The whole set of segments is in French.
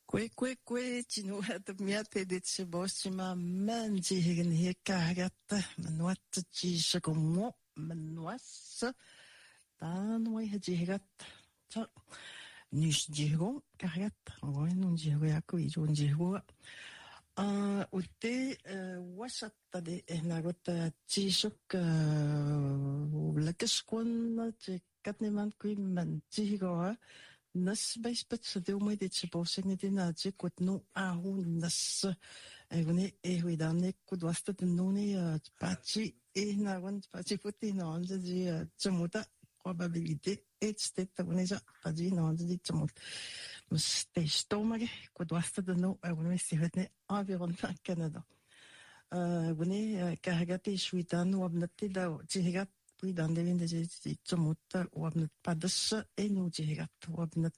Kwe, tino at miate de tsibosima manji higen hekagata manuat tshisagomo manuas tanwai hajigat ta nish jigo kagat ngoi nun jigo yako ijon jigo utte wasata de nagota tshisuk lakaskon katneman kuin man jigo nas baispats de umai de tsibosing de na jikot no ahun nas egone ehuidane kudwasta de noni pachi nagon pachi puti no anje ji tsamuta probabilité et unesa paji no anje ji tsamut muste stomage kudwasta de no egone sihetne environnement Canada egone kahagati shuitan wabnati da jigat puis dans les vignes de Tsamota ou abnet pas de ça et nous dirait ou abnet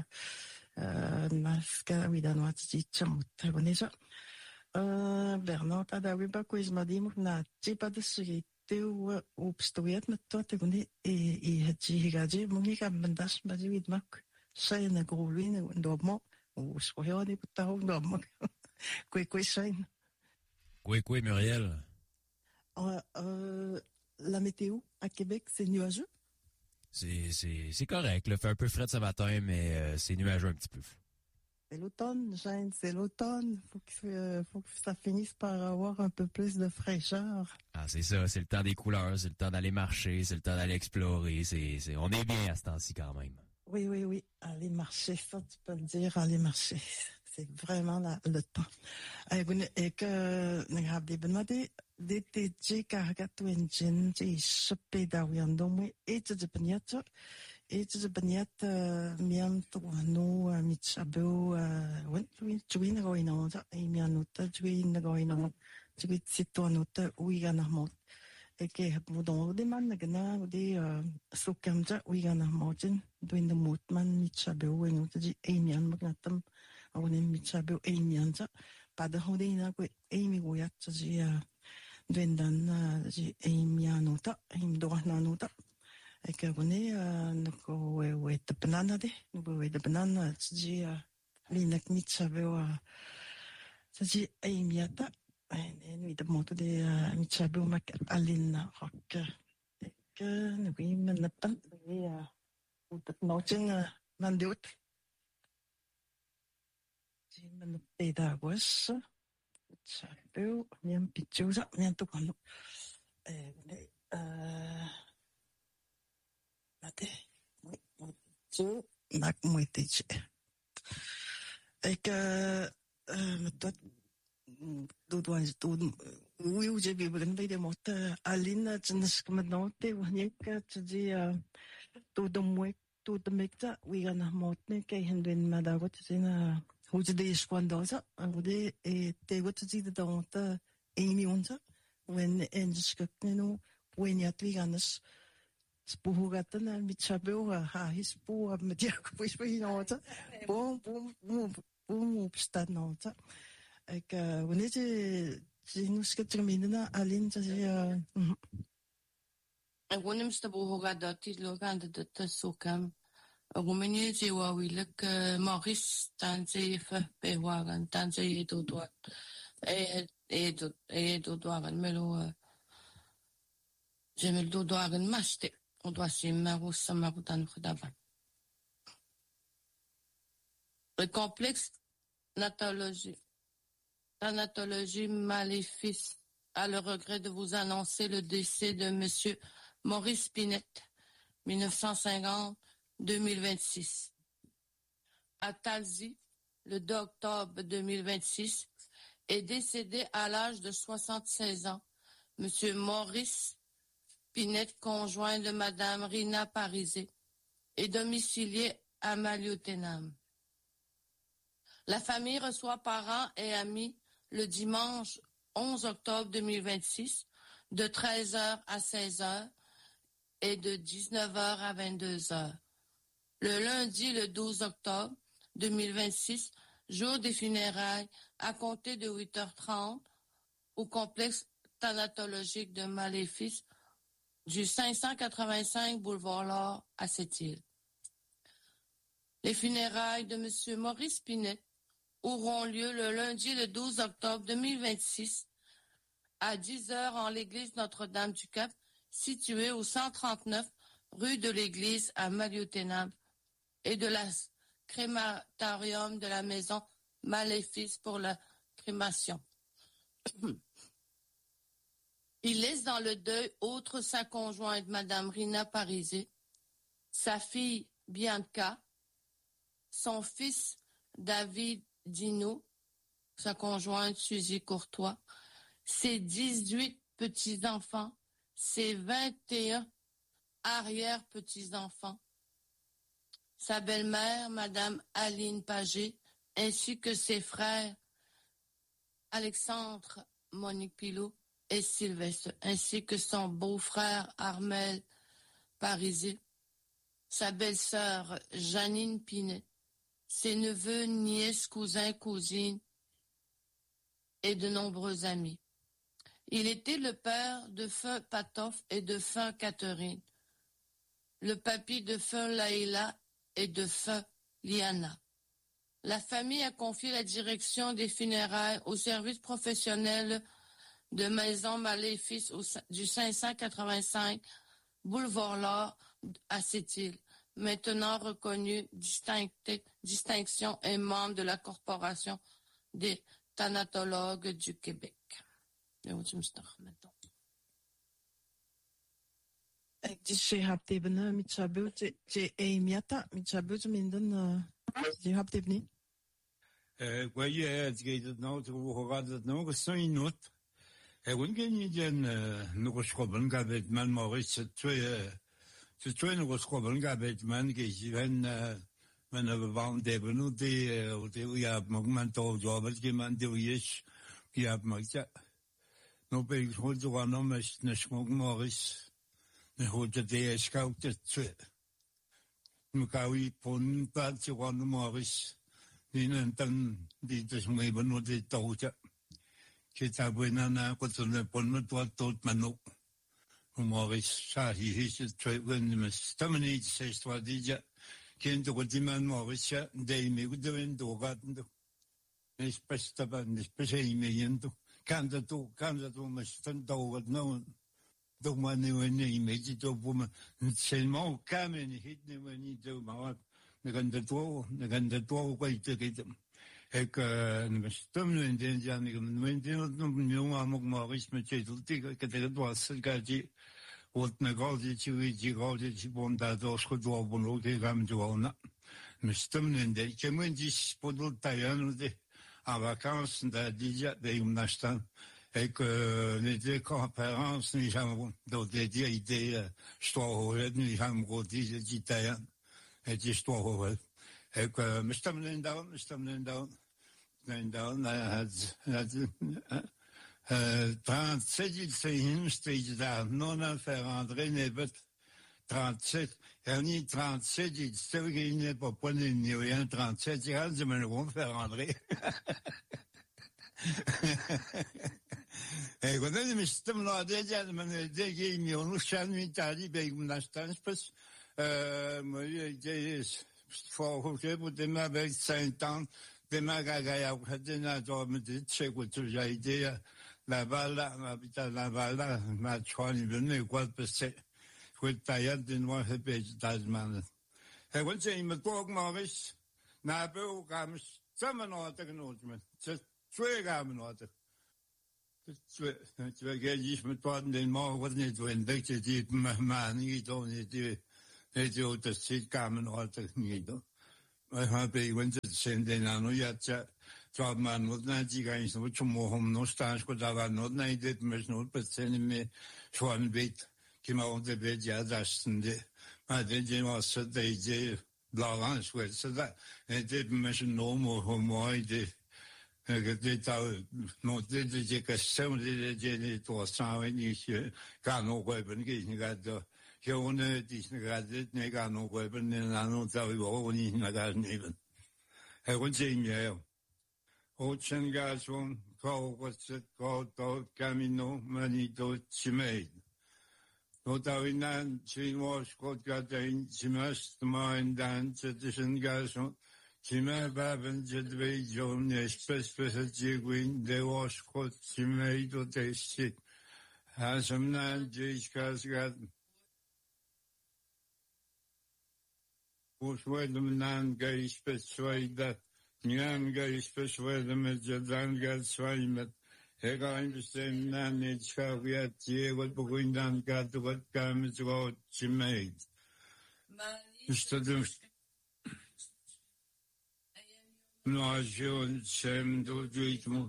masca oui dans notre Tsamota bonne ça Bernard ada oui pas quoi m'a dit na tu pas de sécurité ou obstoyat mais toi tu connais et dirait mon gars mandas m'a dit oui mak ça est un gros lui normalement ou je crois des putain normalement quoi ça quoi Muriel la météo à Québec, c'est nuageux? C'est correct. Il fait un peu frais ce matin, mais c'est nuageux un petit peu. C'est l'automne, Jeanne, c'est l'automne. Faut que ça finisse par avoir un peu plus de fraîcheur. Ah, c'est ça. C'est le temps des couleurs, c'est le temps d'aller marcher, c'est le temps d'aller explorer. On est bien à ce temps-ci quand même. Oui. Aller marcher, ça, tu peux le dire, aller marcher. C'est vraiment le temps. Et que, DTG karagatu engine ji sepedawian domi itu banyat miam tuanu mitsabu juin goino za mianuta juin goino juin situanuta uigana mot eke mudon de man gana de sukamja uigana motin duin de mutman mitsabu wenuta ji mian magnatam awne mitsabu mian za pada hodina ko emi goyat ji Dwendan ji emianuta imdonanuta ekabone nako wet banana de no wet banana ji linak mitsabewa ji emiata en with moto de mitsabewa mak alina rock ek no vi menatan vi utat nochen mandiut ji menapeda was Sabu niam pichusa niam tu kanu mate tu nak muitiche ek metot du dois tu oui j'ai vu ben de mot alina tnes kmanote wanyek tji tu domwe tu demekta oui gana motne kay hendwen madagot sina hoe de is kwandoza hoe te wat zi de donta emi onza when en skuknenu when ya twiganes spuhugatan mitsabu ha hispu met ja pues we nota bom opstaan nota ek wanneer je nu sketterminena alin ze ek wonem stabuhugadat logande dat sokam Rumänien jiwawilek Maurice tanzef bewagan tanzef edodwat edodwagan melo jemel dodwagan maste odwasim marus samarutan khdavan le complexe thanatologie Maléfice a le regret de vous annoncer le décès de monsieur Maurice Pinette 1950-2026. À Talzy, le 2 octobre 2026, est décédé à l'âge de 76 ans. Monsieur Maurice Pinette, conjoint de Madame Rina Parisé, est domicilié à Maliotenam. La famille reçoit parents et amis le dimanche 11 octobre 2026 de 13h à 16h et de 19h à 22h. Le lundi, le 12 octobre 2026, jour des funérailles, à compter de 8h30 au complexe thanatologique de Maléfice du 585 boulevard L'Or à Sept-Îles. Les funérailles de M. Maurice Pinette auront lieu le lundi le 12 octobre 2026 à 10h en l'église Notre-Dame-du-Cap, située au 139 rue de l'église à Maliotenab et de la crématorium de la maison Maléfice pour la crémation. Il laisse dans le deuil, outre sa conjointe, Madame Rina Parisé, sa fille Bianca, son fils David Dino, sa conjointe Suzy Courtois, ses 18 petits-enfants, ses 21 arrière-petits-enfants, sa belle-mère, Madame Aline Pagé, ainsi que ses frères Alexandre, Monique Pilot et Sylvestre, ainsi que son beau-frère Armel Parisé, sa belle-sœur Janine Pinet, ses neveux, nièces, cousins, cousines et de nombreux amis. Il était le père de feu Patoff et de feu Catherine, le papy de feu Laïla et de feu Liana. La famille a confié la direction des funérailles au service professionnel de Maison Maléfice du 585 Boulevard L'Or à Sept-Îles, maintenant reconnu distinction et membre de la Corporation des thanatologues du Québec. Ik die hebt even met Chabut, je emiata met Chabut minden je hebt even niet. Voyez, het nou te horen dat nog eens zo'n noot. Wanneer je dan nog eens schobben gaat met man, maar is het twee nog eens schobben gaat met man, men hebben van de benoemde, die ja, man toch zo, wat je man die is, ja, maar ja, nou ben ik goed zo aan om eens naar schobben maar is, dan hoort het de scout het twee. Nu kan je pon plaats zo aan maar is. Dan die dus mee benoemd die touwtje. Kita buena ko tun pon met wat tot manu. Maurice Sahi is het twee when stamini zegt wat die ja. Kind wat die man Maurice de me goed doen dogat. Is beste van is beste me yendo. Kan dat maar stand dogat nou. Doch man nu nee me dit op me seulement kamen hit ne me niet zo maar. Dan kan dat wel kwijt kijken. Ik stem nu in de jaren ik ben jongen ook maar eens met je doet ik het was gaji wat me gaji je bond dat was goed op een loge gaan doen. Me stem nu in de ik moet die spodel taien de aan vakantie dat die ja de omstaan. Ik de conferentie niet gaan dat die idee stoor nu gaan we die taien. Het is toch wel. Ik stem down. En dan had 37 steeds daar non veranderen nebet 37 en niet 37 stel je niet op een nieuwe 37 gaan ze me gewoon veranderen. Ik wil niet meer stem laten zeggen, maar dat je me ontstaan niet daar bij me staan pas. Maar je is voor de maar bij zijn dan de magaga had na door met dit zeker te idee la bala maar gewoon ben ik wat beste goed tijd in wat heb je dat man hij wil zeggen met ook maar eens na beu gaan samen naar te genomen twee gaan naar twee gejies met wat den maar wat niet doen dat je dit man niet doen niet je dat zit kamen naar te niet Happy went to send in Anuyacha, Trotman was not guys, which more home no stars could have not needed, much not, but sending me one bit came out the bed, yeah, that's my did was said they blog with so that it didn't mention no more home why they did no did the custom did it was sound you got no weapon getting got the Jonen die gaat dit nega nog hebben en dan zou je gewoon niet naar daar nemen. Hij wordt zien je. Ocean gas van kou wat het kou tot camino manito chimei. Tot daar dan zien was God gaat een chimast maar dan tussen gas van Chime Babin Jedway John, especially Jigwin, they wash hot Chime to taste it. Has some nan Jiskas got. Usvedam nan gais persuada, Nyan gais persuadam Jadan got swimet. Hegain the same nan it's caviat, what Bugundan got what comes out Chime. Mr. No, John, Sam, do it more.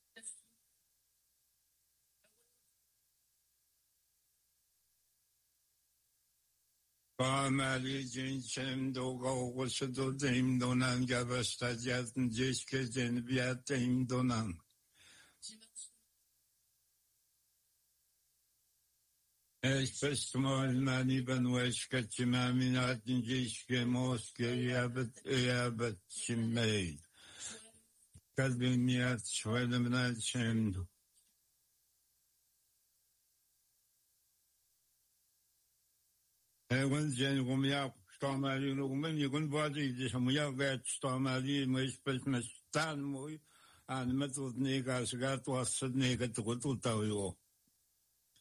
Pamali, Jane, Sam, do go, was a do dame, donan, Gavasta, Jat, and Jessica, and Viat, dame, donan. Especially many Benwest, Kachimaminat, and Jessica, Mosque, Yabat, she made. Kadmiat, Swedam, Night, Sam. When Jen Rumia, Stormali, woman, you can body this Muya vet, Stormali, my special Stan Moy, and Metal Negas got was Nega to go to Tayo.